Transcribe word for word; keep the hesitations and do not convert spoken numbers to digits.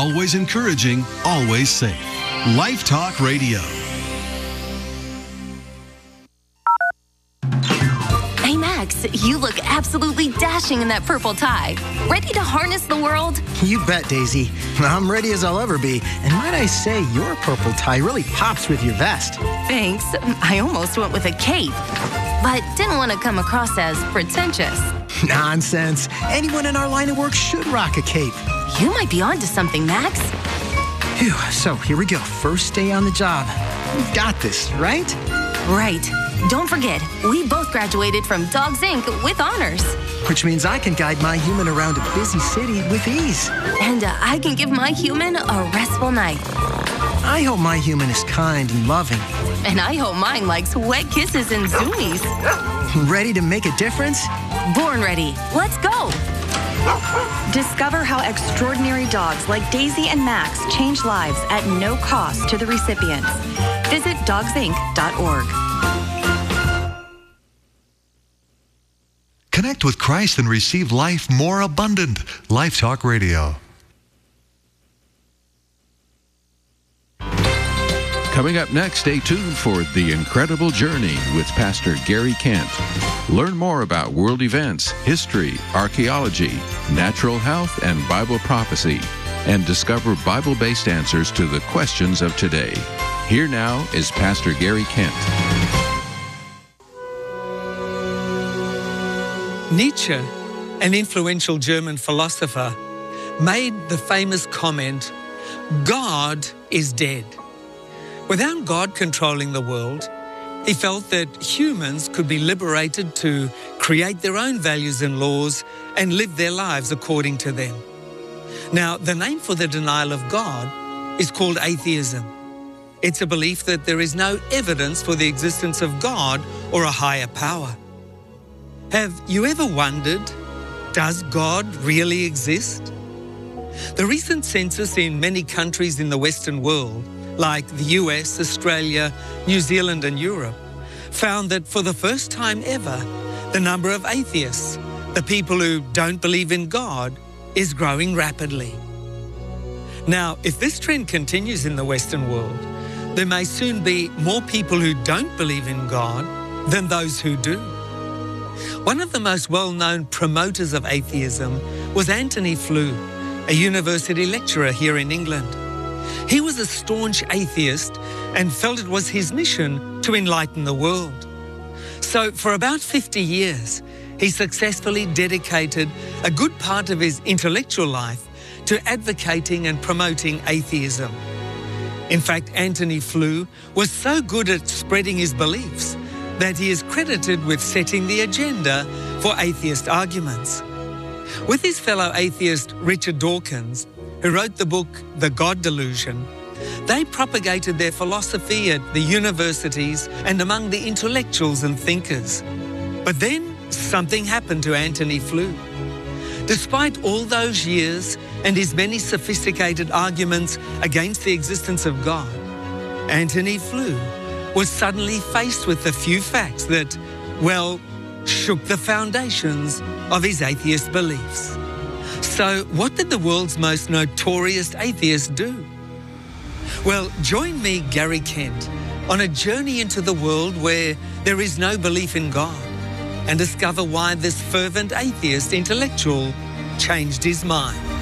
always encouraging, always safe. Life Talk Radio. Hey Max, you look absolutely dashing in that purple tie. Ready to harness the world? You bet, Daisy. I'm ready as I'll ever be. And might I say, your purple tie really pops with your vest. Thanks. I almost went with a cape, but didn't want to come across as pretentious. Nonsense. Anyone in our line of work should rock a cape. You might be onto something, Max. Phew, so here we go. First day on the job. We've got this, right? Right. Don't forget, we both graduated from Dogs Incorporated with honors. Which means I can guide my human around a busy city with ease. And uh, I can give my human a restful night. I hope my human is kind and loving. And I hope mine likes wet kisses and zoomies. Ready to make a difference? Born ready. Let's go. Discover how extraordinary dogs like Daisy and Max change lives at no cost to the recipients. Visit dogs inc dot org. Connect with Christ and receive life more abundant. Life Talk Radio. Coming up next, stay tuned for The Incredible Journey with Pastor Gary Kent. Learn more about world events, history, archaeology, natural health, and Bible prophecy, and discover Bible-based answers to the questions of today. Here now is Pastor Gary Kent. Nietzsche, an influential German philosopher, made the famous comment, "God is dead." Without God controlling the world, he felt that humans could be liberated to create their own values and laws and live their lives according to them. Now, the name for the denial of God is called atheism. It's a belief that there is no evidence for the existence of God or a higher power. Have you ever wondered, does God really exist? The recent census in many countries in the Western world, like the U S, Australia, New Zealand and Europe, found that for the first time ever, the number of atheists, the people who don't believe in God, is growing rapidly. Now, if this trend continues in the Western world, there may soon be more people who don't believe in God than those who do. One of the most well-known promoters of atheism was Antony Flew, a university lecturer here in England. He was a staunch atheist and felt it was his mission to enlighten the world. So for about fifty years, he successfully dedicated a good part of his intellectual life to advocating and promoting atheism. In fact, Antony Flew was so good at spreading his beliefs that he is credited with setting the agenda for atheist arguments. With his fellow atheist Richard Dawkins, who wrote the book The God Delusion, they propagated their philosophy at the universities and among the intellectuals and thinkers. But then something happened to Antony Flew. Despite all those years and his many sophisticated arguments against the existence of God, Antony Flew was suddenly faced with a few facts that, well, shook the foundations of his atheist beliefs. So what did the world's most notorious atheist do? Well, join me, Gary Kent, on a journey into the world where there is no belief in God, and discover why this fervent atheist intellectual changed his mind.